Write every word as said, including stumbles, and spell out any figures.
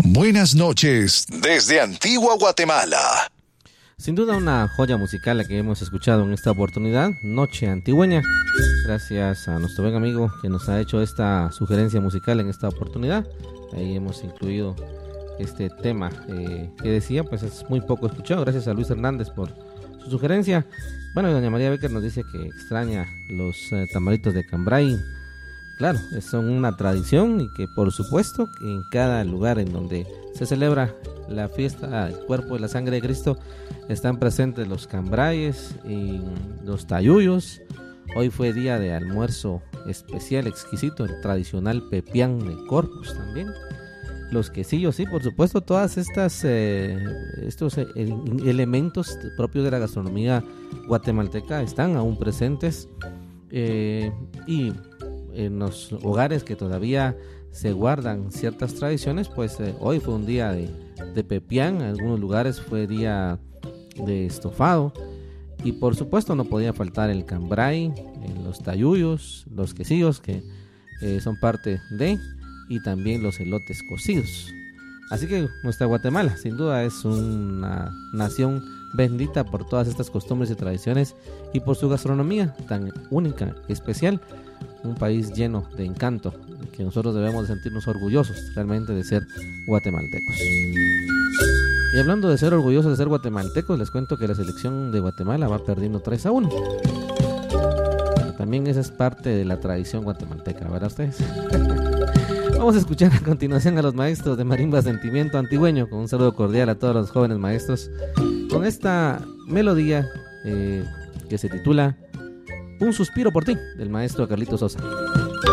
Buenas noches desde Antigua Guatemala. Sin duda una joya musical la que hemos escuchado en esta oportunidad, Noche Antigüeña. Gracias a nuestro buen amigo que nos ha hecho esta sugerencia musical en esta oportunidad. Ahí hemos incluido este tema eh, que decía, pues es muy poco escuchado. Gracias a Luis Hernández por su sugerencia. Bueno, y doña María Becker nos dice que extraña los eh, tamalitos de cambray. Claro, son una tradición y que por supuesto que en cada lugar en donde se celebra la fiesta del cuerpo y la sangre de Cristo están presentes los cambrayes y los tayuyos. Hoy fue día de almuerzo especial, exquisito, el tradicional pepián de Corpus también. Los quesillos, sí, por supuesto, todas estas eh, estos eh, elementos propios de la gastronomía guatemalteca están aún presentes eh, y en los hogares que todavía se guardan ciertas tradiciones, pues eh, hoy fue un día de, de pepián, en algunos lugares fue día de estofado y por supuesto no podía faltar el cambray, eh, los tayuyos, los quesillos que eh, son parte de, y también los elotes cocidos. Así que nuestra Guatemala sin duda es una nación bendita por todas estas costumbres y tradiciones y por su gastronomía tan única y especial. Un país lleno de encanto, que nosotros debemos de sentirnos orgullosos realmente de ser guatemaltecos. Y hablando de ser orgullosos de ser guatemaltecos, les cuento que la selección de Guatemala va perdiendo tres a uno. Pero también esa es parte de la tradición guatemalteca, ¿verdad ustedes? Vamos a escuchar a continuación a los maestros de Marimba Sentimiento Antigüeño, con un saludo cordial a todos los jóvenes maestros, con esta melodía eh, que se titula Un suspiro por ti, del maestro Carlitos Sosa.